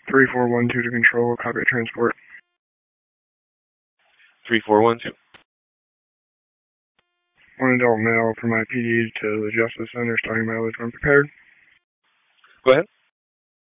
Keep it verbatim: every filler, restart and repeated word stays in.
three four one two to control, copy transport. three four one two. One adult male from my P D to the Justice Center starting mileage when prepared. Go ahead.